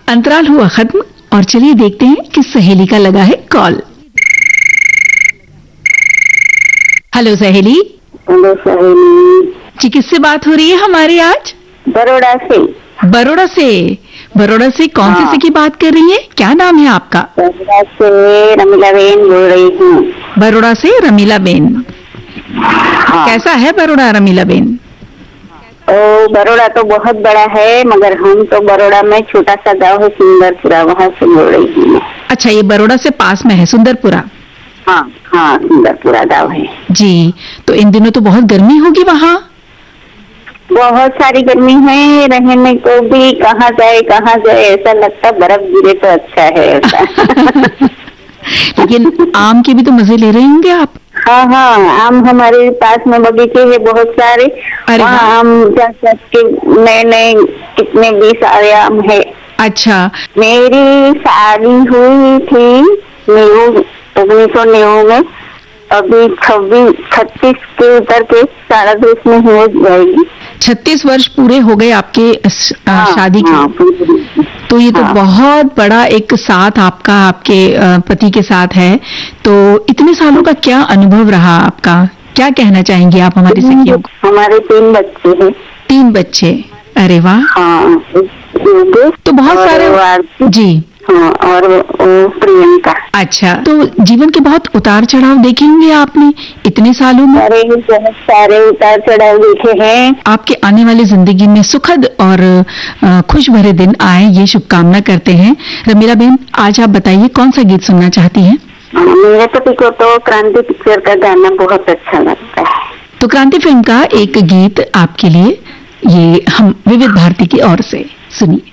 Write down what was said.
अंतराल हुआ खत्म और चलिए देखते हैं कि सहेली का लगा है कॉल। हेलो सहेली। हेलो सहेली जी, किससे बात हो रही है हमारी आज? बड़ौदा से। बड़ौदा से? बड़ौदा से कौन से की बात कर रही है? क्या नाम है आपका? बड़ौदा से रमीला बेन बोल रही हूँ। बड़ौदा से रमीला बेन। हाँ। कैसा है बड़ौदा रमीला बेन? बड़ौदा तो बहुत बड़ा है, मगर हम तो बड़ौदा में छोटा सा गांव है सुंदरपुरा, वहाँ से बोल रही हूँ। अच्छा, ये बड़ौदा से पास में है सुंदरपुरा? हाँ हाँ, सुंदरपुरा गाँव है जी। तो इन दिनों तो बहुत गर्मी होगी वहाँ? बहुत सारी गर्मी है, रहने को भी कहाँ जाए ऐसा लगता, बर्फ गिरे तो अच्छा है ऐसा। लेकिन आम के भी तो मजे ले रहे होंगे आप? हाँ हाँ, आम हमारे पास में बगीचे है बहुत सारे। वहाँ आम के नए नए कितने भी सारे आम है। अच्छा। मेरी शादी हुई थी 1990 में, अभी 36 के उतर के 37 में हो जाएगी। 36 वर्ष पूरे हो गए आपके शादी के? हाँ, तो ये तो बहुत बड़ा एक साथ आपका आपके पति के साथ है। तो इतने सालों का क्या अनुभव रहा आपका? क्या कहना चाहेंगे आप हमारी सखियों को? हमारे 3 बच्चे हैं। 3 बच्चे? अरे वाह। हाँ, तो बहुत सारे। जी। हाँ, और प्रियंका। अच्छा, तो जीवन के बहुत उतार चढ़ाव देखे होंगे आपने इतने सालों में? अरे बहुत सारे उतार चढ़ाव देखे हैं। आपके आने वाली जिंदगी में सुखद और खुश भरे दिन आए, ये शुभकामना करते हैं। रमीला बेन, आज आप बताइए कौन सा गीत सुनना चाहती हैं? मेरे पति को तो क्रांति पिक्चर का गाना बहुत अच्छा लगता है। तो क्रांति फिल्म का एक गीत आपके लिए, ये हम विविध भारती की ओर से सुनिए।